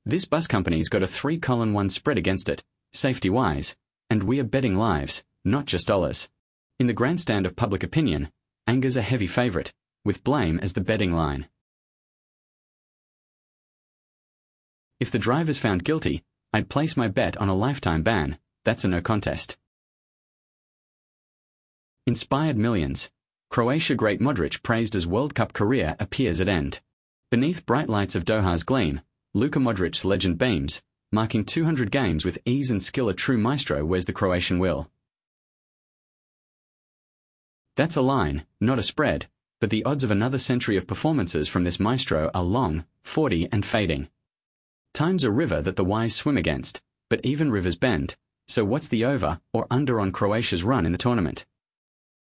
This bus company's got a 3:1 spread against it, safety-wise, and we are betting lives, not just dollars. In the grandstand of public opinion, anger's a heavy favourite, with blame as the betting line. If the driver's found guilty, I'd place my bet on a lifetime ban. That's a no contest. Inspired millions. Croatia great Modric praised as World Cup career appears at end. Beneath bright lights of Doha's gleam, Luka Modric's legend beams, marking 200 games with ease and skill. A true maestro wears the Croatian will. That's a line, not a spread, but the odds of another century of performances from this maestro are long, 40 and fading. Time's a river that the wise swim against, but even rivers bend, so what's the over or under on Croatia's run in the tournament?